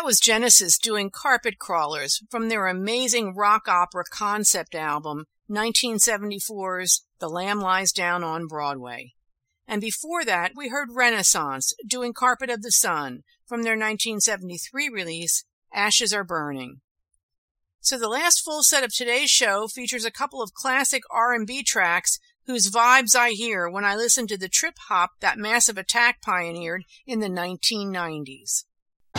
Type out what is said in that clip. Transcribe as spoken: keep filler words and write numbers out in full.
That was Genesis doing Carpet Crawlers from their amazing rock opera concept album, nineteen seventy-four's The Lamb Lies Down on Broadway. And before that, we heard Renaissance doing Carpet of the Sun from their nineteen seventy-three release, Ashes Are Burning. So the last full set of today's show features a couple of classic R and B tracks whose vibes I hear when I listen to the trip hop that Massive Attack pioneered in the nineteen nineties.